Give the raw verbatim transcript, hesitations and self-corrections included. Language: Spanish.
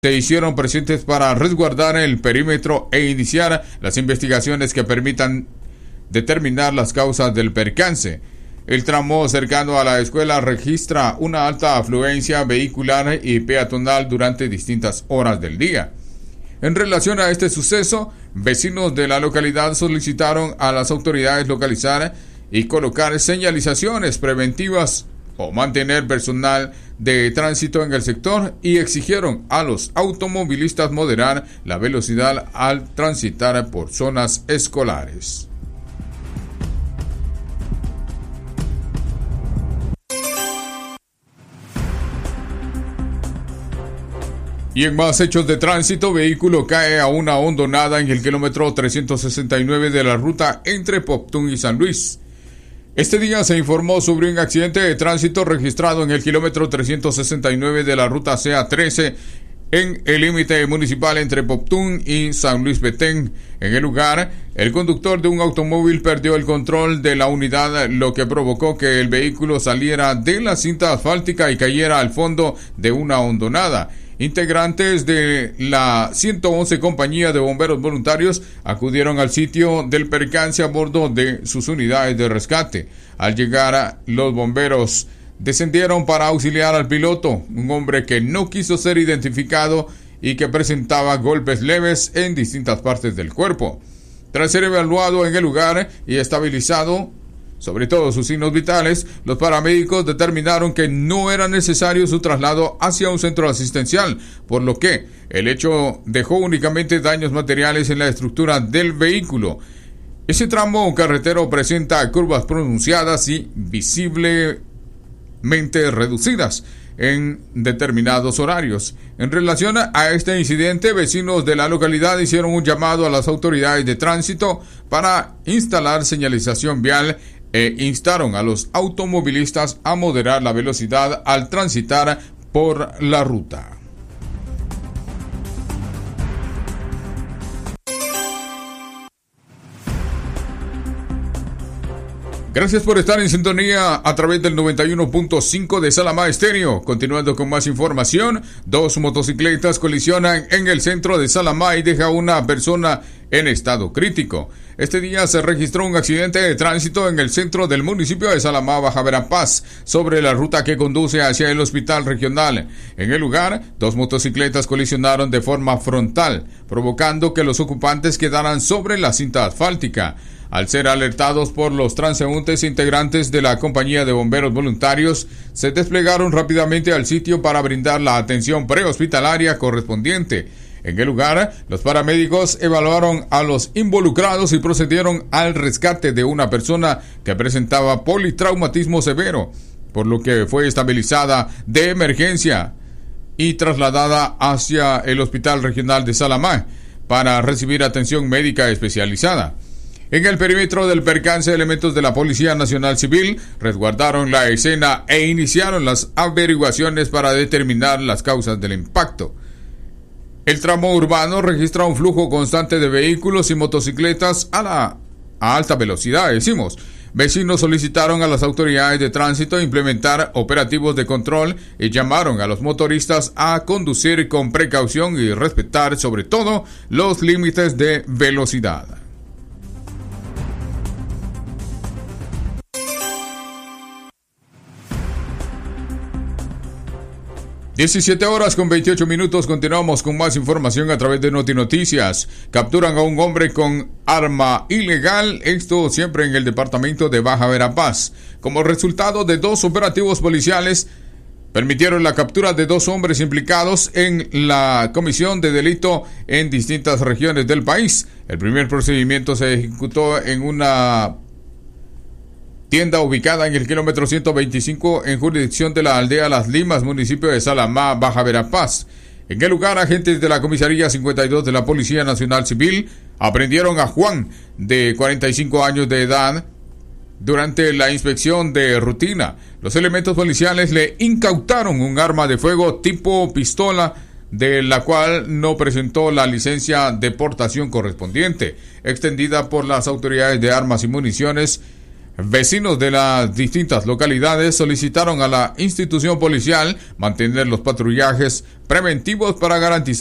se hicieron presentes para resguardar el perímetro e iniciar las investigaciones que permitan determinar las causas del percance. El tramo cercano a la escuela registra una alta afluencia vehicular y peatonal durante distintas horas del día. En relación a este suceso, vecinos de la localidad solicitaron a las autoridades localizar y colocar señalizaciones preventivas o mantener personal de tránsito en el sector y exigieron a los automovilistas moderar la velocidad al transitar por zonas escolares. Y en más hechos de tránsito, vehículo cae a una hondonada en el kilómetro trescientos sesenta y nueve de la ruta entre Poptún y San Luis. Este día se informó sobre un accidente de tránsito registrado en el kilómetro trescientos sesenta y nueve de la ruta C A trece en el límite municipal entre Poptún y San Luis Petén. En el lugar, el conductor de un automóvil perdió el control de la unidad, lo que provocó que el vehículo saliera de la cinta asfáltica y cayera al fondo de una hondonada. Integrantes de la ciento once Compañía de Bomberos Voluntarios acudieron al sitio del percance a bordo de sus unidades de rescate. Al llegar, los bomberos descendieron para auxiliar al piloto, un hombre que no quiso ser identificado y que presentaba golpes leves en distintas partes del cuerpo. Tras ser evaluado en el lugar y estabilizado, sobre todo sus signos vitales, los paramédicos determinaron que no era necesario su traslado hacia un centro asistencial, por lo que el hecho dejó únicamente daños materiales en la estructura del vehículo. Ese tramo carretero presenta curvas pronunciadas y visiblemente reducidas en determinados horarios. En relación a este incidente, vecinos de la localidad hicieron un llamado a las autoridades de tránsito para instalar señalización vial e instaron a los automovilistas a moderar la velocidad al transitar por la ruta. Gracias por estar en sintonía a través del noventa y uno punto cinco de Salamá Estéreo. Continuando con más información, dos motocicletas colisionan en el centro de Salamá y deja a una persona en estado crítico. Este día se registró un accidente de tránsito en el centro del municipio de Salamá, Baja Verapaz, sobre la ruta que conduce hacia el hospital regional. En el lugar, dos motocicletas colisionaron de forma frontal, provocando que los ocupantes quedaran sobre la cinta asfáltica. Al ser alertados por los transeúntes integrantes de la Compañía de Bomberos Voluntarios, se desplegaron rápidamente al sitio para brindar la atención prehospitalaria correspondiente. En el lugar, los paramédicos evaluaron a los involucrados y procedieron al rescate de una persona que presentaba politraumatismo severo, por lo que fue estabilizada de emergencia y trasladada hacia el Hospital Regional de Salamá para recibir atención médica especializada. En el perímetro del percance, elementos de la Policía Nacional Civil resguardaron la escena e iniciaron las averiguaciones para determinar las causas del impacto. El tramo urbano registra un flujo constante de vehículos y motocicletas a la a alta velocidad, decimos. Vecinos solicitaron a las autoridades de tránsito implementar operativos de control y llamaron a los motoristas a conducir con precaución y respetar sobre todo los límites de velocidad. diecisiete horas con veintiocho minutos, continuamos con más información a través de Noti Noticias. Capturan a un hombre con arma ilegal, esto siempre en el departamento de Baja Verapaz. Como resultado de dos operativos policiales, permitieron la captura de dos hombres implicados en la comisión de delito en distintas regiones del país. El primer procedimiento se ejecutó en una tienda ubicada en el kilómetro ciento veinticinco en jurisdicción de la aldea Las Limas, municipio de Salamá, Baja Verapaz. En el lugar, agentes de la comisaría cincuenta y dos de la Policía Nacional Civil aprendieron a Juan, de cuarenta y cinco años de edad, durante la inspección de rutina. Los elementos policiales le incautaron un arma de fuego tipo pistola, de la cual no presentó la licencia de portación correspondiente, extendida por las autoridades de armas y municiones, Vecinos de las distintas localidades solicitaron a la institución policial mantener los patrullajes preventivos para garantizar